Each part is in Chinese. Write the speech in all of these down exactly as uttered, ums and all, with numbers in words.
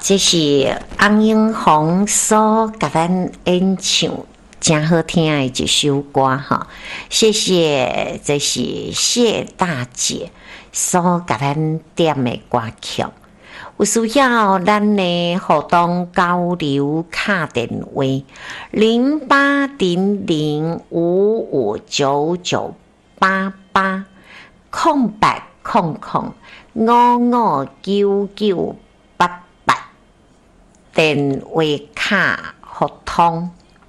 这是翁永红所甲咱演唱真好听的一首歌哈，谢谢，这是谢大姐所甲咱点的歌曲。有需要咱的互动交流卡电话零八零零五五九九八八空白空空五五九九八八电话卡互通。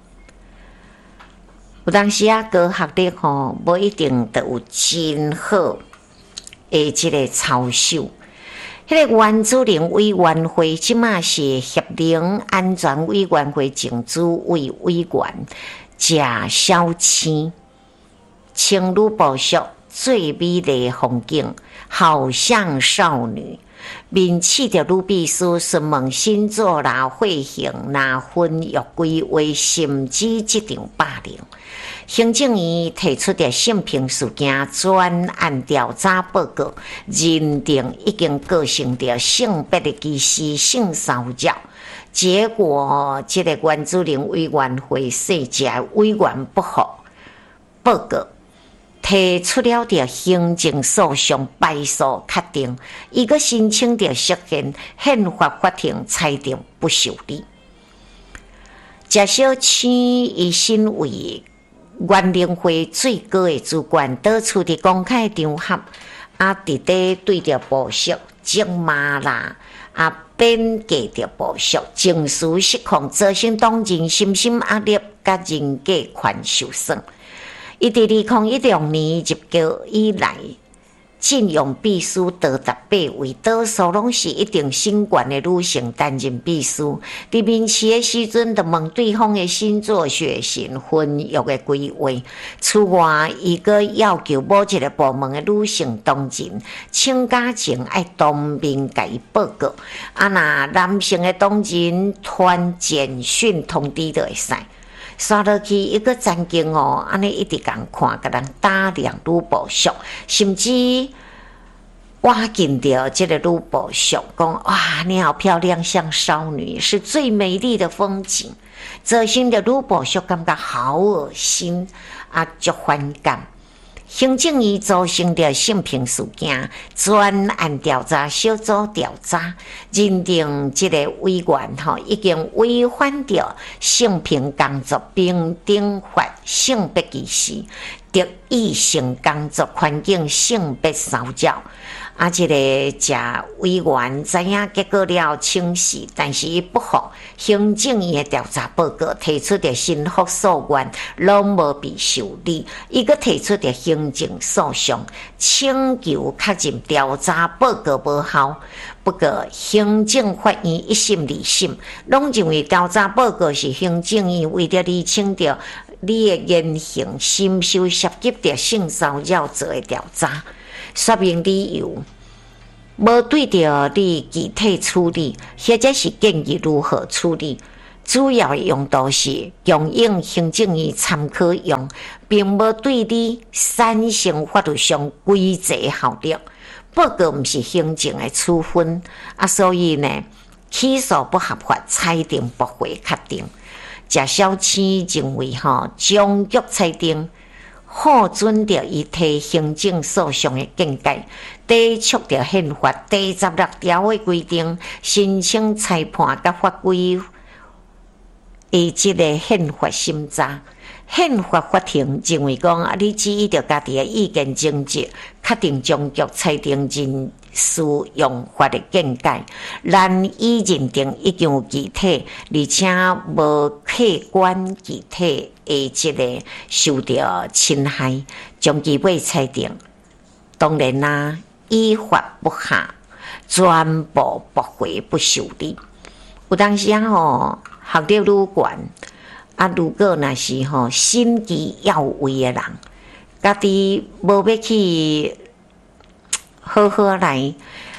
有当时啊，高学历吼，无一定都有真好的即个操守。迄个原子能委员会即马是核能安全委员会政主委委员贾小青，青女部属最美丽风景，好像少女。面试着女秘书询问星座啦、血型啦、婚育规划，甚至这场霸凌。行政院提出的性平事件专案调查报告，认定已经构成了性别的歧视、性骚扰。结果，这个原子能委员会细节委员不服报告，提出了的行政诉讼败诉，确定伊个申请的实现，宪法法庭裁定不受理。贾小青以身为原能会最高的主管，到处伫公开场合，啊，伫底对着部属责骂啦，啊，贬低着部属，情绪失控，造成党人深深压力，甲人格权受损。伊伫二零一六年入阁以来，禁用秘书多达八位，多数拢是一定身悬的女性担任秘书。伫面试的时阵，就问对方的星座、血型、婚育的规划。此外，伊阁要求某一个部门的女性同仁请假前爱当面甲伊报告，啊，若男性的同仁传简讯通知就会使。刷落去一个战经哦，安尼一直共看，甲人打量女部属，甚至挖紧着这个女部属，讲哇，你好漂亮，像少女，是最美丽的风景。造成着女部属感觉好恶心啊，足反感。行政院组成的性平事件专案调查小组调查，认定这个委员吼已经违反了性平工作平等法、性别歧视、特异性工作环境性别骚扰。啊，这个贾委员知影结果了清晰，但是伊不服行政院的调查报告，提出的申复诉愿拢无被受理，伊阁提出的行政诉讼，请求确认调查报告无效。不过，行政法院一审二审，拢认为调查报告是行政院为了厘清着你的言行深受涉及的性骚扰做的调查。说明理由，无对着你具体处理，或者是建议如何处理。主要的用途是供应行政院参考用，并无对你产生法律上规则效力。报告毋是行政的处分啊，所以呢，起诉不合法，裁定驳回确定。贾小青认为吼，终局裁定。好准着伊提行政诉讼的见解，抵触着宪法第十六条的规定，申请裁判甲法规以即个宪法审查。宪法法庭认为讲啊，你只依着家己的意见争执，确定终局裁定人事用法的见解，难以认定已经有具体，而且无客观具体的即个受到侵害，将其被裁定。当然啦，依法不下，全部驳回不受理。有当时啊吼，学历愈悬。啊，如果若是吼心机要位的人，家己无要去好好来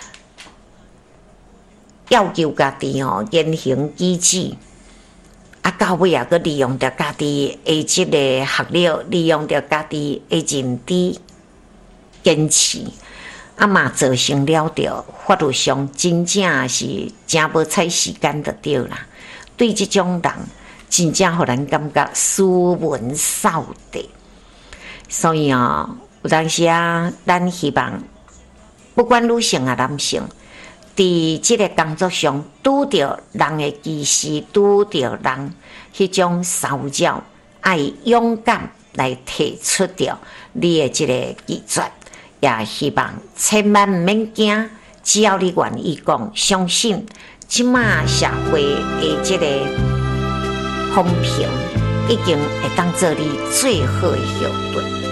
要求家己吼言行举止，啊，到尾也佮利用着家己的即个学历，利用着家己的认知坚持， 啊嘛造成了着法律上真正是真无采时间就对啦。对即种人，真正互人感觉斯文扫地。所以啊、哦，有当时啊，咱希望不管女性啊男性，伫即个工作上拄着人的歧视，拄着人迄种骚扰，爱勇敢来提出着你的即个拒绝，也希望千万毋免惊，只要你愿意讲，相信即马社会的即个风评已经会当做你最好的后盾。